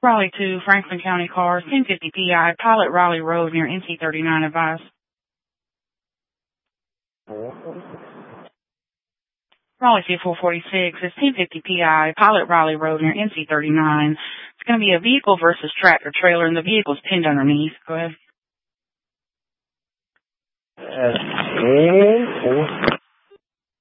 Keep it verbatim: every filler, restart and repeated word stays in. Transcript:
Raleigh two, Franklin County Cars, ten fifty P I, Pilot Raleigh Road near N C thirty-nine, advised. Raleigh two four forty-six, it's ten fifty P I, Pilot Raleigh Road near N C thirty-nine. It's going to be a vehicle versus tractor trailer, and the vehicle's pinned underneath. Go ahead. Uh,